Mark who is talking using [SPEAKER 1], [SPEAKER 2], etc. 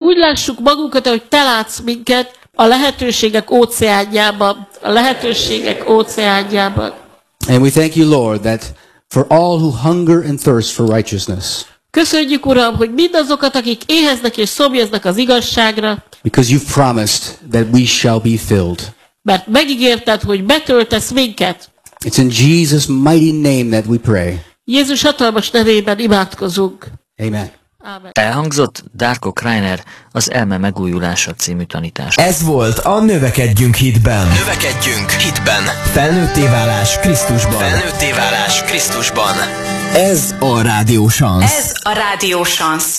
[SPEAKER 1] úgy lássuk magunkat, hogy te látsz minket a lehetőségek óceánjában.
[SPEAKER 2] And we thank you, Lord, that for all who hunger and thirst for righteousness,
[SPEAKER 1] Köszönjük, Uram, hogy mindazokat, akik éheznek és szomjaznak az igazságra,
[SPEAKER 2] because you've promised that we shall be filled.
[SPEAKER 1] mert megígérted, hogy betöltesz minket.
[SPEAKER 2] It's in Jesus' mighty name that we pray.
[SPEAKER 1] Jézus hatalmas nevében imádkozunk.
[SPEAKER 2] Amen.
[SPEAKER 1] Ámen.
[SPEAKER 3] Elhangzott Darko Kreiner az Elme megújulása című tanítás.
[SPEAKER 4] Ez volt a Növekedjünk hitben.
[SPEAKER 5] Növekedjünk hitben.
[SPEAKER 4] Felnőtté válás Krisztusban.
[SPEAKER 5] Felnőtté válás Krisztusban.
[SPEAKER 4] Ez a Rádió Szansz.
[SPEAKER 6] Ez a Rádió Szansz.